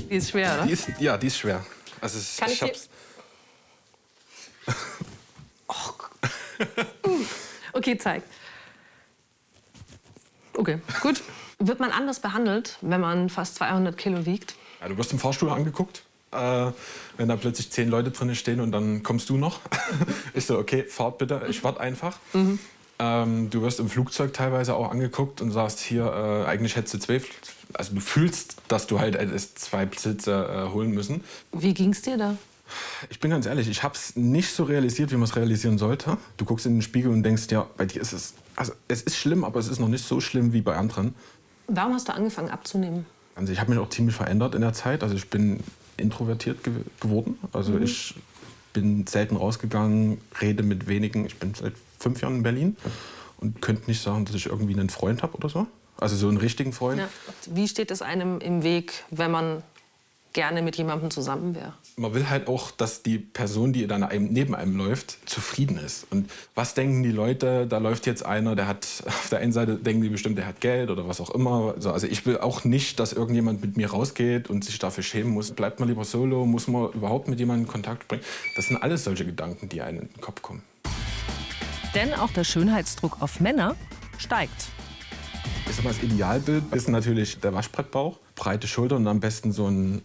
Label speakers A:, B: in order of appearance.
A: Die ist schwer, oder?
B: Die ist schwer. Also
A: Kann ich
B: hab's.
A: Okay, zeig. Okay, gut. Wird man anders behandelt, wenn man fast 200 Kilo wiegt?
B: Ja, du wirst im Fahrstuhl angeguckt, wenn da plötzlich 10 Leute drin stehen und dann kommst du noch. Ich so, okay, fahrt bitte, ich warte einfach. Du wirst im Flugzeug teilweise auch angeguckt und sagst, hier, eigentlich hättest du 12. Also du fühlst, dass du halt 2 Sitze holen müssen.
A: Wie ging's dir da?
B: Ich bin ganz ehrlich, ich habe es nicht so realisiert, wie man es realisieren sollte. Du guckst in den Spiegel und denkst, ja, bei dir ist es... Also es ist schlimm, aber es ist noch nicht so schlimm wie bei anderen.
A: Warum hast du angefangen abzunehmen?
B: Also ich habe mich auch ziemlich verändert in der Zeit. Also ich bin introvertiert geworden. Also ich bin selten rausgegangen, rede mit wenigen. Ich bin seit 5 Jahren in Berlin und könnte nicht sagen, dass ich irgendwie einen Freund habe oder so. Also so einen richtigen Freund.
A: Ja. Wie steht es einem im Weg, wenn man gerne mit jemandem zusammen wäre?
B: Man will halt auch, dass die Person, die dann neben einem läuft, zufrieden ist. Und was denken die Leute? Da läuft jetzt einer, der hat, auf der einen Seite denken die bestimmt, der hat Geld oder was auch immer. Also ich will auch nicht, dass irgendjemand mit mir rausgeht und sich dafür schämen muss. Bleibt man lieber solo? Muss man überhaupt mit jemandem in Kontakt bringen? Das sind alles solche Gedanken, die einem in den Kopf kommen.
C: Denn auch der Schönheitsdruck auf Männer steigt.
B: Ich sag mal, das Idealbild ist natürlich der Waschbrettbauch, breite Schultern und am besten so ein